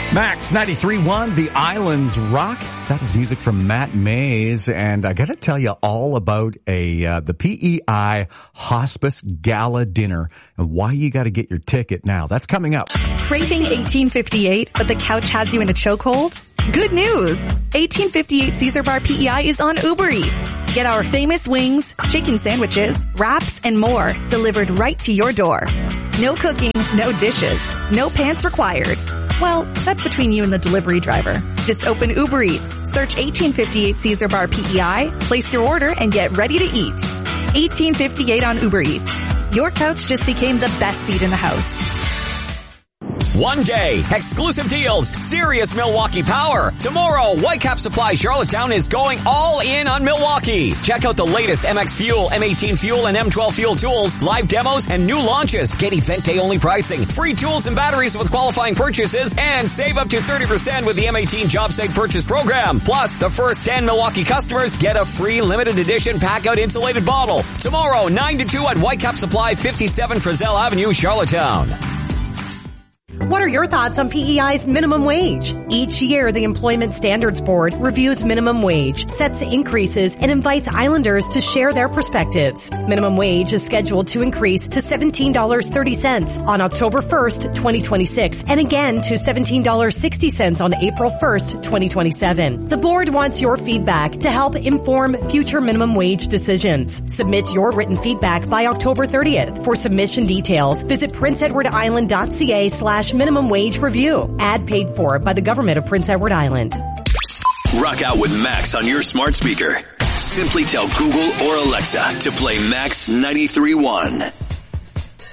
Max 93.1, The Islands Rock. That is music from Matt Mays, and I got to tell you all about the PEI Hospice Gala Dinner and why you got to get your ticket now. That's coming up. Craving 1858, but the couch has you in a chokehold? Good news! 1858 Caesar Bar PEI is on Uber Eats. Get our famous wings, chicken sandwiches, wraps, and more delivered right to your door. No cooking, no dishes, no pants required. Well, that's between you and the delivery driver. Just open Uber Eats, search 1858 Caesar Bar PEI, place your order, and get ready to eat. 1858 on Uber Eats. Your couch just became the best seat in the house. One day, exclusive deals, serious Milwaukee power. Tomorrow, Whitecap Supply Charlottetown is going all in on Milwaukee. Check out the latest MX Fuel, M18 Fuel, and M12 Fuel tools, live demos, and new launches. Get event day only pricing, free tools and batteries with qualifying purchases, and save up to 30% with the M18 Job Site Purchase Program. Plus, the first 10 Milwaukee customers get a free limited edition pack-out insulated bottle. Tomorrow, 9 to 2 at Whitecap Supply, 57 Frizzell Avenue, Charlottetown. What are your thoughts on PEI's minimum wage? Each year, the Employment Standards Board reviews minimum wage, sets increases, and invites Islanders to share their perspectives. Minimum wage is scheduled to increase to $17.30 on October 1st, 2026, and again to $17.60 on April 1st, 2027. The board wants your feedback to help inform future minimum wage decisions. Submit your written feedback by October 30th. For submission details, visit princeedwardisland.ca/minimum wage review. Ad paid for by the government of Prince Edward Island. Rock out with Max on your smart speaker. Simply tell Google or Alexa to play Max 93.1.